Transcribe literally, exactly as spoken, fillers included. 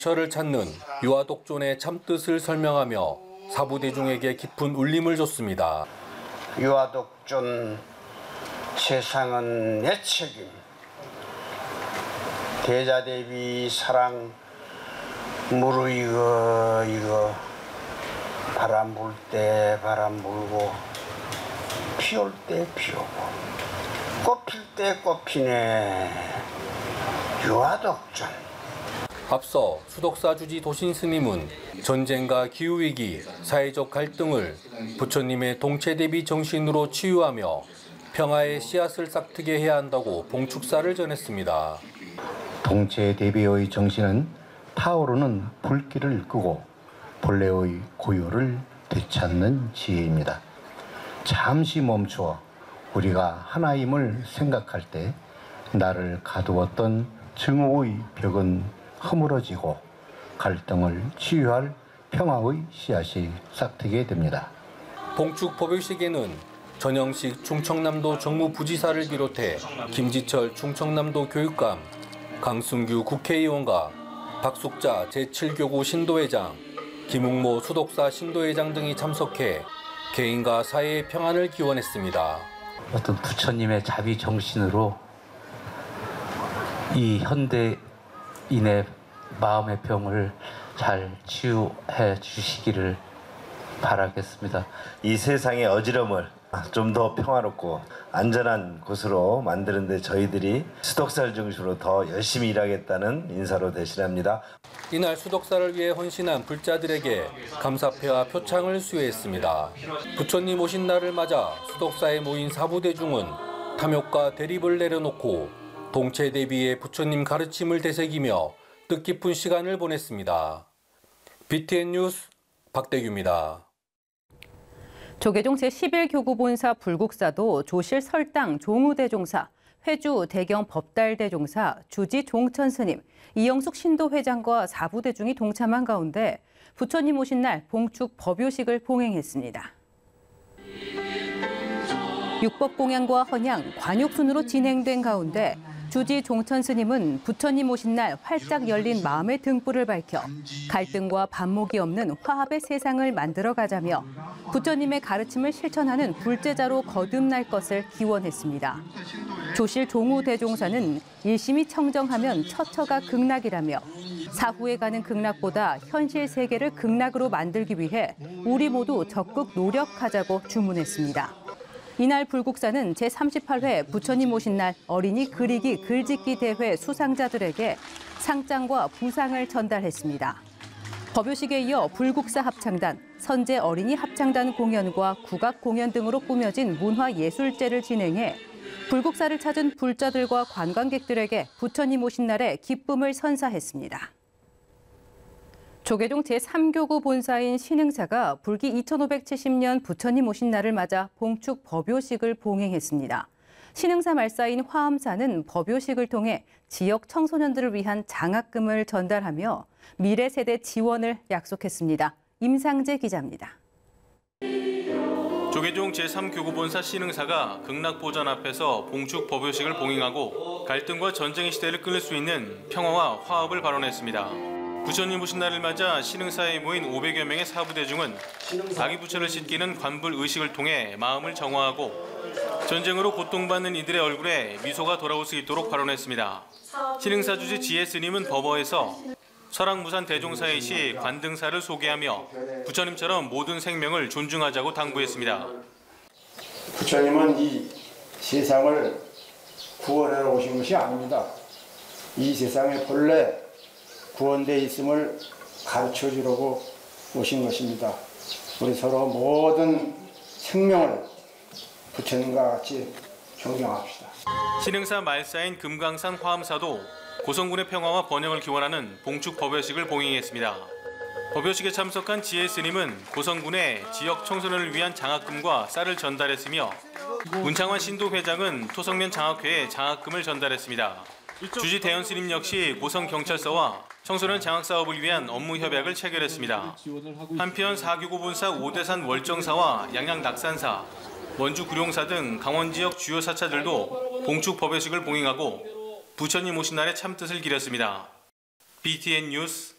철을 찾는 유아독존의 참뜻을 설명하며 사부대중에게 깊은 울림을 줬습니다. 유아독존 세상은 내 책임. 대자대비 사랑 무르익어 이거 바람 불 때 바람 불고 피 올 때 피 오고 꽃 필 때 꽃 피네. 유아독존. 앞서 수덕사 주지 도신 스님은 전쟁과 기후위기, 사회적 갈등을 부처님의 동체대비 정신으로 치유하며 평화의 씨앗을 싹트게 해야 한다고 봉축사를 전했습니다. 동체대비의 정신은 타오르는 불길을 끄고 본래의 고요를 되찾는 지혜입니다. 잠시 멈추어 우리가 하나임을 생각할 때 나를 가두었던 증오의 벽은 허물어지고 갈등을 치유할 평화의 씨앗이 싹트게 됩니다. 봉축 법요식에는 전영식 충청남도 정무부지사를 비롯해 김지철 충청남도 교육감, 강순규 국회의원과 박숙자 제칠 교구 신도회장, 김웅모 수덕사 신도회장 등이 참석해 개인과 사회의 평안을 기원했습니다. 어떤 부처님의 자비 정신으로 이 현대인의 마음의 병을 잘 치유해 주시기를 바라겠습니다. 이 세상의 어지럼을 좀 더 평화롭고 안전한 곳으로 만드는 데 저희들이 수덕사를 중심으로 더 열심히 일하겠다는 인사로 대신합니다. 이날 수덕사를 위해 헌신한 불자들에게 감사패와 표창을 수여했습니다. 부처님 오신 날을 맞아 수덕사에 모인 사부대중은 탐욕과 대립을 내려놓고 동체대비의 부처님 가르침을 되새기며 뜻깊은 시간을 보냈습니다. 비티엔 뉴스 박대규입니다. 조계종 제십일 교구본사 불국사도 조실 설당 종우대종사, 회주 대경 법달대종사, 주지 종천스님, 이영숙 신도회장과 사부대중이 동참한 가운데 부처님 오신 날 봉축 법요식을 봉행했습니다. 육법공양과 헌양, 관육순으로 진행된 가운데 주지 종천 스님은 부처님 오신 날 활짝 열린 마음의 등불을 밝혀 갈등과 반목이 없는 화합의 세상을 만들어가자며 부처님의 가르침을 실천하는 불제자로 거듭날 것을 기원했습니다. 조실 종우대종사는 일심이 청정하면 처처가 극락이라며 사후에 가는 극락보다 현실 세계를 극락으로 만들기 위해 우리 모두 적극 노력하자고 주문했습니다. 이날 불국사는 제삼십팔 회 부처님 오신 날 어린이 그리기 글짓기 대회 수상자들에게 상장과 부상을 전달했습니다. 법요식에 이어 불국사 합창단, 선제 어린이 합창단 공연과 국악 공연 등으로 꾸며진 문화예술제를 진행해 불국사를 찾은 불자들과 관광객들에게 부처님 오신 날의 기쁨을 선사했습니다. 조계종 제삼 교구 본사인 신흥사가 불기 이천오백칠십 년 부처님 오신 날을 맞아 봉축 법요식을 봉행했습니다. 신흥사 말사인 화엄사는 법요식을 통해 지역 청소년들을 위한 장학금을 전달하며 미래 세대 지원을 약속했습니다. 임상재 기자입니다. 조계종 제삼 교구 본사 신흥사가 극락보전 앞에서 봉축 법요식을 봉행하고 갈등과 전쟁의 시대를 끊을 수 있는 평화와 화합을 발언했습니다. 부처님 오신 날을 맞아 신흥사에 모인 오백여 명의 사부대중은 자기 부처를 씻기는 관불 의식을 통해 마음을 정화하고 전쟁으로 고통받는 이들의 얼굴에 미소가 돌아올 수 있도록 발언했습니다. 신흥사 주지 지혜 스님은 법어에서 설악무산 대종사이시 관등사를 소개하며 부처님처럼 모든 생명을 존중하자고 당부했습니다. 부처님은 이 세상을 구원하러 오신 것이 아닙니다. 이 세상에 본래 구원되어 있음을 가르쳐주려고 오신 것입니다. 우리 서로 모든 생명을 부처님과 같이 존경합시다. 신흥사 말사인 금강산 화엄사도 고성군의 평화와 번영을 기원하는 봉축 법요식을 봉행했습니다. 법요식에 참석한 지혜 스님은 고성군에 지역 청소년을 위한 장학금과 쌀을 전달했으며 문창환 신도회장은 토성면 장학회에 장학금을 전달했습니다. 주지 대현 스님 역시 고성경찰서와 청소년 장학사업을 위한 업무 협약을 체결했습니다. 한편 사교구 본사 오대산 월정사와 양양 낙산사, 원주 구룡사 등 강원 지역 주요 사찰들도 봉축 법요식을 봉행하고 부처님 오신 날의 참뜻을 기렸습니다. 비티엔 뉴스